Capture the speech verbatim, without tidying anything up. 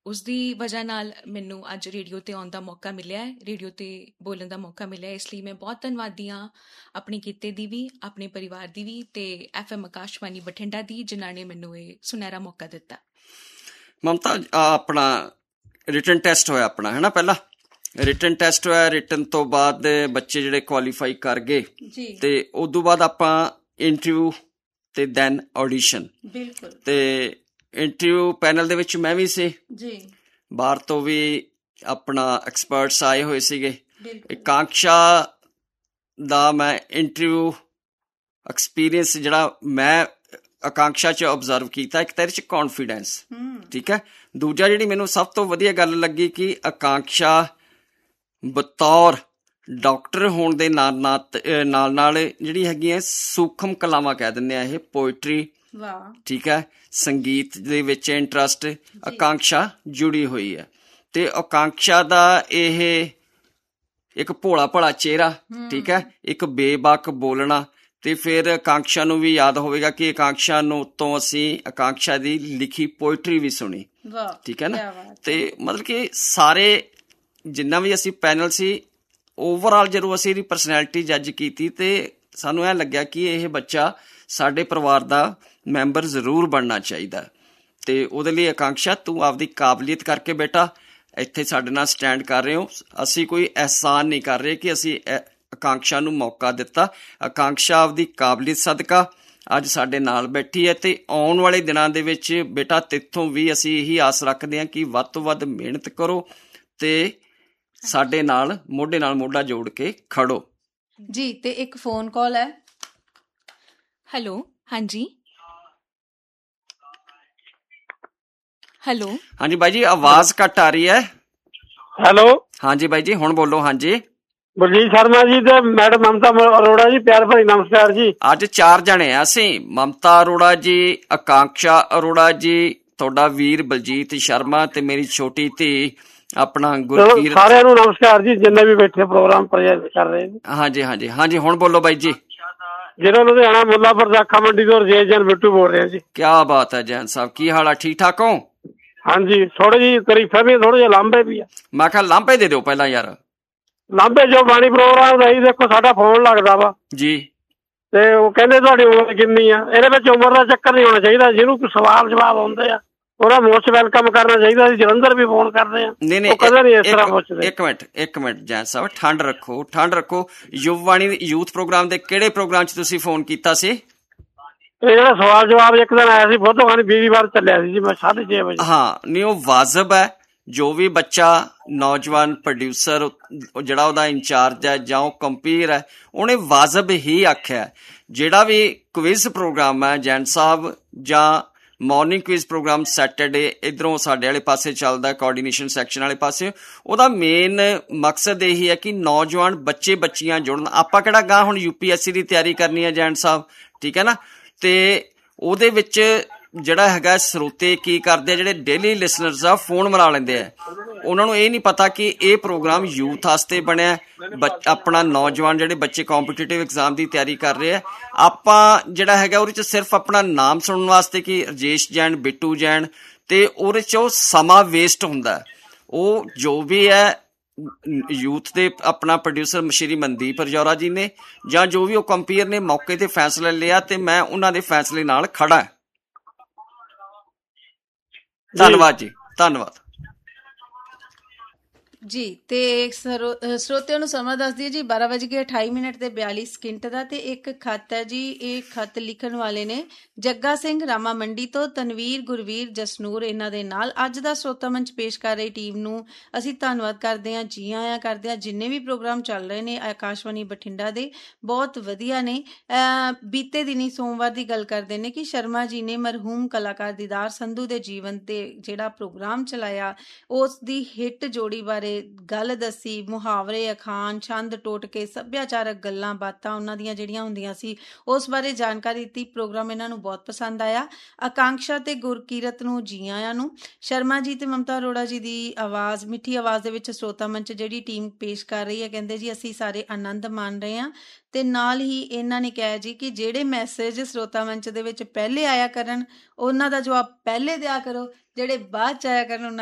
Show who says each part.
Speaker 1: ਉਸਦੀ ਵਜ੍ਹਾ ਨਾਲ ਮੈਨੂੰ ਅੱਜ ਰੇਡੀਓ 'ਤੇ ਆਉਣ ਦਾ ਮੌਕਾ ਮਿਲਿਆ ਹੈ, ਰੇਡੀਓ 'ਤੇ ਬੋਲਣ ਦਾ ਮੌਕਾ ਮਿਲਿਆ, ਇਸ ਲਈ ਮੈਂ ਬਹੁਤ ਧੰਨਵਾਦੀ ਹਾਂ ਆਪਣੇ ਕਿੱਤੇ ਦੀ ਵੀ, ਆਪਣੇ ਪਰਿਵਾਰ ਦੀ ਵੀ, ਅਤੇ ਐਫ ਐਮ ਆਕਾਸ਼ਵਾਣੀ ਬਠਿੰਡਾ ਦੀ, ਜਿਨ੍ਹਾਂ ਨੇ ਮੈਨੂੰ ਇਹ ਸੁਨਹਿਰਾ ਮੌਕਾ ਦਿੱਤਾ।
Speaker 2: ਮਮਤਾ, ਆਪਣਾ ਰਿਟਨ ਟੈਸਟ ਹੋਇਆ ਆਪਣਾ, ਹੈ ਨਾ, ਪਹਿਲਾਂ ਰਿਟਨ ਟੈਸਟ ਹੋਇਆ, ਰਿਟਨ ਤੋਂ ਬਾਅਦ ਬੱਚੇ ਜਿਹੜੇ ਕੁਆਲੀਫਾਈ ਕਰ ਗਏ ਤੇ ਉਦੋਂ ਬਾਅਦ ਆਪਾਂ ਇੰਟਰਵਿਊ ਤੇ ਦੈਨ ਆਡੀਸ਼ਨ।
Speaker 3: ਬਿਲਕੁਲ।
Speaker 2: ਤੇ ਇੰਟਰਵਿਊ ਪੈਨਲ ਦੇ ਵਿੱਚ ਮੈਂ ਵੀ ਸੀ
Speaker 3: ਜੀ,
Speaker 2: ਬਾਹਰ ਤੋਂ ਵੀ ਆਪਣਾ ਐਕਸਪਰਟਸ ਆਏ ਹੋਏ ਸੀਗੇ। ਆਕਾਂਕਸ਼ਾ ਦਾ ਮੈਂ ਇੰਟਰਵਿਊ ਐਕਸਪੀਰੀਅੰਸ ਜਿਹੜਾ ਮੈਂ ਆਕਾਂਕਸ਼ਾ 'ਚ ਓਬਜ਼ਰਵ ਕੀਤਾ, ਇੱਕ ਤਾਂ ਇਹਦੇ 'ਚ ਕੌਨਫੀਡੈਂਸ, ਠੀਕ ਹੈ। ਦੂਜਾ ਜਿਹੜੀ ਮੈਨੂੰ ਸਭ ਤੋਂ ਵਧੀਆ ਗੱਲ ਲੱਗੀ ਕਿ ਆਕਾਂਕਸ਼ਾ ਬਤੌਰ ਡਾਕਟਰ ਹੋਣ ਦੇ ਨਾਲ ਨਾਲ ਨਾਲ ਜਿਹੜੀ ਹੈਗੀ ਹੈ ਸੂਖਮ ਕਲਾਵਾਂ ਕਹਿ ਦਿੰਦੇ ਆ ਇਹ, ਪੋਇਟਰੀ, ਠੀਕ ਹੈ, ਸੰਗੀਤ ਦੇ ਵਿੱਚ ਇੰਟਰਸਟ ਆਕਾਂਕਸ਼ਾ ਜੁੜੀ ਹੋਈ ਹੈ। ਤੇ ਆਕਾਂਕਸ਼ਾ ਦਾ ਇਹ ਇੱਕ ਭੋਲਾ ਭਲਾ ਚਿਹਰਾ, ਠੀਕ ਹੈ, ਇੱਕ ਬੇਬਾਕ ਬੋਲਣਾ, ਤੇ ਫਿਰ ਆਕਾਂਕਸ਼ਾ ਨੂੰ ਵੀ ਯਾਦ ਹੋਵੇਗਾ ਕਿ ਆਕਾਂਕਸ਼ਾ ਨੂੰ ਉੱਤੋਂ ਅਸੀਂ ਆਕਾਂਕਸ਼ਾ ਦੀ ਲਿਖੀ ਪੋਇਟਰੀ ਵੀ ਸੁਣੀ, ਠੀਕ ਹੈ ਨਾ। ਤੇ ਮਤਲਬ ਕਿ ਸਾਰੇ ਜਿੰਨਾ ਵੀ ਅਸੀਂ ਪੈਨਲ ਸੀ, ਓਵਰਆਲ ਜਦੋਂ ਅਸੀਂ ਇਹਦੀ ਪਰਸਨੈਲਿਟੀ ਜੱਜ ਕੀਤੀ ਤੇ ਸਾਨੂੰ ਇਹ ਲੱਗਿਆ ਕਿ ਇਹ ਬੱਚਾ ਸਾਡੇ ਪਰਿਵਾਰ ਦਾ ਮੈਂਬਰ ਜ਼ਰੂਰ ਬਣਨਾ ਚਾਹੀਦਾ। ਤੇ ਉਹਦੇ ਲਈ ਆਕਾਂਕਸ਼ਾ, ਤੂੰ ਆਪਦੀ ਕਾਬਲੀਅਤ ਕਰਕੇ ਬੇਟਾ ਇੱਥੇ ਸਾਡੇ ਨਾਲ ਸਟੈਂਡ ਕਰ ਰਹੇ ਹੋ। ਅਸੀਂ ਕੋਈ ਅਹਿਸਾਨ ਨਹੀਂ ਕਰ ਰਹੇ ਕਿ ਅਸੀਂ ਆਕਾਂਕਸ਼ਾ ਨੂੰ ਮੌਕਾ ਦਿੱਤਾ। ਆਕਾਂਕਸ਼ਾ ਆਪਦੀ ਕਾਬਲੀਅਤ ਸਦਕਾ ਅੱਜ ਸਾਡੇ ਨਾਲ ਬੈਠੀ ਹੈ ਤੇ ਆਉਣ ਵਾਲੇ ਦਿਨਾਂ ਦੇ ਵਿੱਚ ਬੇਟਾ ਤੇਥੋਂ ਵੀ ਅਸੀਂ ਇਹੀ ਆਸ ਰੱਖਦੇ ਹਾਂ ਕਿ ਵੱਧ ਤੋਂ ਵੱਧ ਮਿਹਨਤ ਕਰੋ ਤੇ ਸਾਡੇ ਨਾਲ ਮੋਢੇ ਨਾਲ ਮੋਢਾ ਜੋੜ ਕੇ ਖੜੋ।
Speaker 3: ਜੀ, ਤੇ ਇੱਕ ਫੋਨ ਕਾਲ ਹੈ।
Speaker 1: ਹੈਲੋ, ਹਾਂਜੀ ਹੈਲੋ
Speaker 2: ਹਾਂਜੀ ਬਾਈ ਜੀ, ਆਵਾਜ਼ ਘੱਟ ਆ ਰਹੀ ਹੈ।
Speaker 4: ਹੈਲੋ,
Speaker 2: ਹਾਂਜੀ ਬਾਈ ਜੀ, ਹੁਣ ਬੋਲੋ। ਹਾਂਜੀ,
Speaker 4: ਬਲਜੀਤ ਸ਼ਰਮਾ ਜੀ ਤੇ ਮੈਡਮ ਮਮਤਾ ਅਰੋੜਾ ਜੀ, ਪਿਆਰ ਭਰੀ ਨਮਸਕਾਰ ਜੀ।
Speaker 2: ਅੱਜ ਚਾਰ ਜਣੇ ਆ ਅਸੀਂ, ਮਮਤਾ ਅਰੋੜਾ ਜੀ, ਆਕਾਂਕਸ਼ਾ ਅਰੋੜਾ ਜੀ, ਤੁਹਾਡਾ ਵੀਰ ਬਲਜੀਤ ਸ਼ਰਮਾ ਤੇ ਮੇਰੀ ਛੋਟੀ ਧੀ ਆਪਣਾ ਗੁਰਕੀਰਤ।
Speaker 4: ਸਾਰਿਆਂ ਨੂੰ ਨਮਸਕਾਰ ਜੀ, ਜਿੰਨੇ ਵੀ ਬੈਠੇ ਪ੍ਰੋਗਰਾਮ ਕਰ ਰਹੇ ਨੇ।
Speaker 2: ਹਾਂਜੀ ਹਾਂਜੀ ਹਾਂਜੀ, ਹੁਣ ਬੋਲੋ ਬਾਈ ਜੀ।
Speaker 4: ਜਿਹੜਾ ਲੁਧਿਆਣਾ ਮੁੱਲਾਪੁਰ ਦਾਖਾ ਮੰਡੀ ਤੋਂ ਰਜੇਸ਼ ਜੈਨ ਬਿੱਟੂ ਬੋਲ ਰਿਹਾ ਜੀ।
Speaker 2: ਕਿਆ ਬਾਤ ਹੈ ਜੈਨ ਸਾਹਿਬ, ਕੀ ਹਾਲ ਆ, ਠੀਕ ਠਾਕ ਹੋ?
Speaker 4: ਹਾਂਜੀ, ਥੋੜੀ ਜਿਹੀ ਤਾਰੀਫਾਂ ਵੀ, ਥੋੜੇ ਜਿਹੇ ਲਾਂਭੇ ਵੀ ਆ।
Speaker 2: ਮੈਂ ਕਿਹਾ ਲਾਂਭੇ ਦੇ ਦਿਓ ਪਹਿਲਾਂ ਯਾਰ।
Speaker 4: ਲਾਂਭੇ ਜੋ ਬਾਣੀ ਪ੍ਰੋਗਰਾਮ ਦਾ ਜੀ, ਦੇਖੋ ਸਾਡਾ ਫੋਨ ਲੱਗਦਾ ਵਾ ਜੀ, ਤੇ ਉਹ ਕਹਿੰਦੇ ਤੁਹਾਡੀ ਉਮਰ ਕਿੰਨੀ ਆ। ਇਹਦੇ ਵਿੱਚ ਉਮਰ ਦਾ ਚੱਕਰ ਨਹੀਂ ਹੋਣਾ ਚਾਹੀਦਾ। ਜਿਹਨੂੰ ਕੋਈ ਸਵਾਲ ਜਵਾਬ ਆਉਂਦੇ ਆ ਉਹਦਾ ਮੋਸਟ ਵੈਲਕਮ ਕਰਨਾ ਚਾਹੀਦਾ। ਅਸੀਂ ਜਲੰਧਰ ਵੀ ਫੋਨ ਕਰਦੇ ਆ,
Speaker 2: ਨਹੀਂ ਨਹੀਂ
Speaker 4: ਕਦੇ ਨਹੀਂ ਇਸ ਤਰ੍ਹਾਂ ਪੁੱਛਦੇ।
Speaker 2: ਇੱਕ ਮਿੰਟ ਇੱਕ ਮਿੰਟ ਜੈਨ ਸਾਹਿਬ, ਠੰਡ ਰੱਖੋ ਠੰਡ ਰੱਖੋ। ਯੁਵਵਾਣੀ ਯੂਥ ਪ੍ਰੋਗਰਾਮ ਦੇ ਕਿਹੜੇ ਪ੍ਰੋਗਰਾਮ 'ਚ ਤੁਸੀਂ ਫੋਨ ਕੀਤਾ ਸੀ?
Speaker 4: ਇਹ ਜਿਹੜਾ ਸਵਾਲ ਜਵਾਬ ਇੱਕ ਦਿਨ ਆਇਆ ਸੀ, ਬਹੁਤ ਖਾਨੀ ਵੀਹ ਵਾਰ ਚੱਲਿਆ ਸੀ ਜੀ, ਮੈਂ ਸਾਢੇ ਛੇ ਵਜੇ।
Speaker 2: ਹਾਂ, ਨਹੀਂ ਉਹ ਵਾਜਬ ਹੈ। ਜੋ ਵੀ ਬੱਚਾ ਨੌਜਵਾਨ ਪ੍ਰੋਡਿਊਸਰ ਜਿਹੜਾ ਉਹਦਾ ਇੰਚਾਰਜ ਹੈ ਜਾਂ ਉਹ ਕੰਪੀਰ ਹੈ, ਉਹਨੇ ਵਾਜਬ ਹੀ ਆਖਿਆ। ਜਿਹੜਾ ਵੀ ਕੁਇਜ਼ ਪ੍ਰੋਗਰਾਮ ਹੈ ਜੈਨ ਸਾਹਿਬ, ਜਾਂ ਮੋਰਨਿੰਗ ਕੁਇਜ਼ ਪ੍ਰੋਗਰਾਮ ਸੈਟਰਡੇ ਇੱਧਰੋਂ ਸਾਡੇ ਵਾਲੇ ਪਾਸੇ ਚੱਲਦਾ, ਕੋਆਰਡੀਨੇਸ਼ਨ ਸੈਕਸ਼ਨ ਵਾਲੇ ਪਾਸੇ, ਉਹਦਾ ਮੇਨ ਮਕਸਦ ਇਹੀ ਹੈ ਕਿ ਨੌਜਵਾਨ ਬੱਚੇ ਬੱਚੀਆਂ ਜੁੜਨ। ਆਪਾਂ ਕਿਹੜਾ ਗਾਂ ਹੁਣ ਯੂ ਪੀ ਐਸ ਸੀ ਦੀ ਤਿਆਰੀ ਕਰਨੀ ਹੈ ਜੈਨ ਸਾਹਿਬ, ਠੀਕ ਹੈ ਨਾ। ਤੇ ਉਹਦੇ ਵਿੱਚ ਜਿਹੜਾ ਹੈਗਾ ਸਰੋਤੇ ਕੀ ਕਰਦੇ ਆ, ਜਿਹੜੇ ਡੇਲੀ ਲਿਸਨਰਸ ਆ ਫੋਨ ਮਿਲਾ ਲੈਂਦੇ ਆ। ਉਹਨਾਂ ਨੂੰ ਇਹ ਨਹੀਂ ਪਤਾ ਕਿ ਇਹ ਪ੍ਰੋਗਰਾਮ ਯੂਥ ਵਾਸਤੇ ਬਣਿਆ, ਆਪਣਾ ਨੌਜਵਾਨ ਜਿਹੜੇ ਬੱਚੇ ਕੰਪੀਟੀਟਿਵ ਐਗਜ਼ਾਮ ਦੀ ਤਿਆਰੀ ਕਰ ਰਹੇ ਆ। ਆਪਾਂ ਜਿਹੜਾ ਹੈਗਾ ਉਹਦੇ 'ਚ ਸਿਰਫ ਆਪਣਾ ਨਾਮ ਸੁਣਨ ਵਾਸਤੇ ਕਿ ਰਜੇਸ਼ ਜੈਨ, ਬਿੱਟੂ ਜੈਨ, ਤੇ ਉਹਦੇ 'ਚ ਉਹ ਸਮਾਂ ਵੇਸਟ ਹੁੰਦਾ। ਉਹ ਜੋ ਵੀ ਹੈ ਯੂਥ ਦੇ ਆਪਣਾ ਪ੍ਰੋਡਿਊਸਰ ਸ਼੍ਰੀ ਮਨਦੀਪ ਰਜੌਰਾ ਜੀ ਨੇ, ਜਾਂ ਜੋ ਵੀ ਉਹ ਕੰਪੀਅਰ ਨੇ ਮੌਕੇ ਤੇ ਫੈਸਲਾ ਲਿਆ, ਤੇ ਮੈਂ ਉਹਨਾਂ ਦੇ ਫੈਸਲੇ ਨਾਲ ਖੜਾ। ਧੰਨਵਾਦ ਜੀ, ਧੰਨਵਾਦ
Speaker 3: ਜੀ। ਤੇ ਸਰੋਤਿਆਂ ਨੂੰ ਸਮਾਂ ਦੱਸ ਦਈਏ ਜੀ, ਬਾਰਾਂ ਵੱਜ ਕੇ ਅਠਾਈ ਮਿੰਟ ਤੇ ਬਿਆਲੀ ਸਕਿੰਟ ਦਾ। ਤੇ ਇੱਕ ਖੱਤ ਹੈ ਜੀ, ਇਹ ਖੱਤ ਲਿਖਣ ਵਾਲੇ ਨੇ ਜੱਗਾ ਸਿੰਘ ਰਾਮਾ ਮੰਡੀ ਤੋਂ, ਤਨਵੀਰ, ਗੁਰਵੀਰ, ਜਸਨੂਰ ਇਹਨਾਂ ਦੇ ਨਾਲ। ਅੱਜ ਦਾ ਸਰੋਤਾ ਮੰਚ ਪੇਸ਼ ਕਰ ਰਹੀ ਟੀਮ ਨੂੰ ਅਸੀਂ ਧੰਨਵਾਦ ਕਰਦੇ ਹਾਂ, ਜੀ ਆਇਆਂ ਕਰਦੇ ਹਾਂ। ਜਿੰਨੇ ਵੀ ਪ੍ਰੋਗਰਾਮ ਚੱਲ ਰਹੇ ਨੇ ਆਕਾਸ਼ਵਾਣੀ ਬਠਿੰਡਾ ਦੇ, ਬਹੁਤ ਵਧੀਆ ਨੇ। ਬੀਤੇ ਦਿਨੀ ਸੋਮਵਾਰ ਦੀ ਗੱਲ ਕਰਦੇ ਨੇ ਕਿ ਸ਼ਰਮਾ ਜੀ ਨੇ ਮਰਹੂਮ ਕਲਾਕਾਰ ਦੀਦਾਰ ਸੰਧੂ ਦੇ ਜੀਵਨ ਤੇ ਜਿਹੜਾ ਪ੍ਰੋਗਰਾਮ ਚਲਾਇਆ, ਉਸ ਦੀ ਹਿੱਟ ਜੋੜੀ ਬਾਰੇ ਗੱਲ ਦੱਸੀ। ਮੁਹਾਵਰੇ, ਅਖਾਣ, ਛੰਦ, ਟੋਟਕੇ, ਸੱਭਿਆਚਾਰਕ ਗੱਲਾਂ ਬਾਤਾਂ ਉਹਨਾਂ ਦੀਆਂ ਜਿਹੜੀਆਂ ਹੁੰਦੀਆਂ ਸੀ, ਉਸ ਬਾਰੇ ਜਾਣਕਾਰੀ ਦਿੱਤੀ। ਪ੍ਰੋਗਰਾਮ ਇਹਨਾਂ ਨੂੰ ਬਹੁਤ ਪਸੰਦ ਆਇਆ। ਆਕਾਂਕਸ਼ਾ ਤੇ ਗੁਰਕੀਰਤ ਨੂੰ ਜੀ ਆਇਆਂ ਨੂੰ। ਸ਼ਰਮਾ ਜੀ ਤੇ ਮਮਤਾ ਅਰੋੜਾ ਜੀ ਦੀ ਆਵਾਜ਼, ਮਿੱਠੀ ਆਵਾਜ਼ ਦੇ ਵਿੱਚ ਸਰੋਤਾ ਮੰਚ ਜਿਹੜੀ ਟੀਮ ਪੇਸ਼ ਕਰ ਰਹੀ ਹੈ, ਕਹਿੰਦੇ ਜੀ ਅਸੀਂ ਸਾਰੇ ਆਨੰਦ ਮਾਣ ਰਹੇ ਹਾਂ। ਤੇ ਨਾਲ ਹੀ ਇਹਨਾਂ ਨੇ ਕਿਹਾ ਜੀ ਕਿ ਜਿਹੜੇ ਮੈਸੇਜ ਸਰੋਤਾ ਮੰਚ ਦੇ ਵਿੱਚ ਪਹਿਲੇ ਆਇਆ ਕਰਨ, ਉਹਨਾਂ ਦਾ ਜਵਾਬ ਪਹਿਲੇ ਦਿਆ ਕਰੋ, ਜਿਹੜੇ ਬਾਅਦ ਚ ਆਇਆ ਕਰਨ ਉਹਨਾਂ